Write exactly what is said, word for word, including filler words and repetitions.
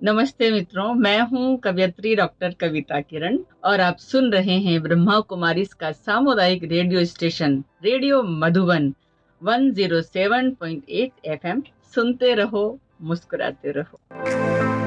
नमस्ते मित्रों, मैं हूं कवयित्री डॉक्टर कविता किरण और आप सुन रहे हैं ब्रह्मा कुमारी का सामुदायिक रेडियो स्टेशन रेडियो मधुबन एक सौ सात पॉइंट आठ एफएम। सुनते रहो, मुस्कुराते रहो।